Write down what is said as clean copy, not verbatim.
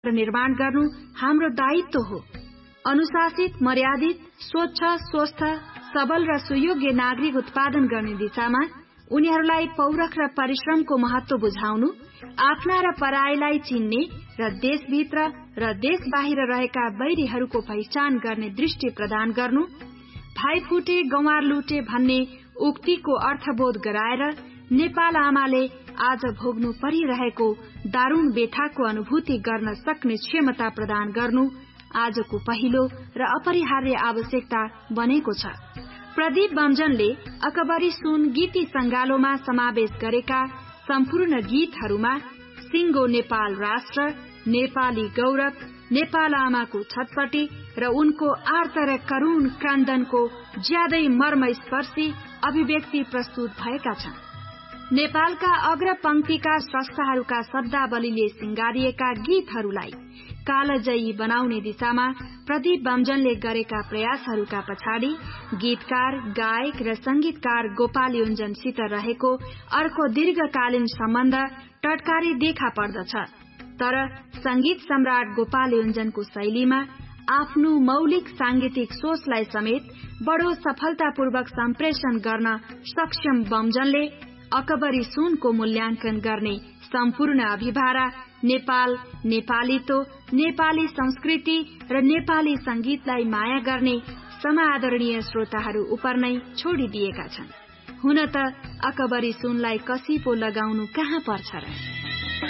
निर्माण गर्नु हाम्रो दायित्व हो। अनुशासित, मर्यादित, स्वच्छ, स्वस्थ, सबल र सुयोग्य नागरिक उत्पादन गर्ने दिशामा उनीहरूलाई पौरख र परिश्रमको महत्व बुझाउनु, आफ्ना र पराईलाई चिन्ने र देशभित्र र देश बाहिर रहेका बैरीहरूको पहिचान गर्ने दृष्टि प्रदान गर्नु, भाइ फुटे गंवार लुटे भन्ने उक्तिको अर्थबोध गराएर नेपाल आमाले आज भोग्नु परिरहेको दारूण बेथाको अनुभूति गर्न सक्ने क्षमता प्रदान गर्नु आजको पहिलो र अपरिहार्य आवश्यकता बनेको छ। प्रदीप बमजनले अकबरी सुन गीती संगालोमा समावेश गरेका सम्पूर्ण गीतहरूमा सिंगो नेपाल राष्ट्र, नेपाली गौरव, नेपाल आमाको छटपटी र उनको आर्त र करूण क्रन्दनको ज्यादै मर्मस्पर्शी अभिव्यक्ति प्रस्तुत भएका छन्। नेपालका अग्रपंक्तिका स्रष्टाहरूका शब्दावलीले सिंगारिएका गीतहरूलाई कालजयी बनाउने दिशामा प्रदीप बमजनले गरेका प्रयासहरूका पछाडि गीतकार, गायक र संगीतकार गोपाल योन्जनसित रहेको अर्को दीर्घकालीन सम्बन्ध टटकारी देखा पर्दछ। तर संगीत सम्राट गोपाल योन्जनको शैलीमा आफ्नो मौलिक सांगीतिक सोचलाई समेत बडो सफलतापूर्वक सम्प्रेषण गर्न सक्षम बमजनले अकबरी सुनको मूल्याङ्कन गर्ने सम्पूर्ण अभिभारा नेपाल, नेपालीत्व, नेपाली संस्कृति र नेपाली संगीतलाई माया गर्ने समादरणीय श्रोताहरू उप नै छोडिदिएका छन्। हुन त अकबरी सुनलाई कसी पो लगाउनु कहाँ पर्छ र।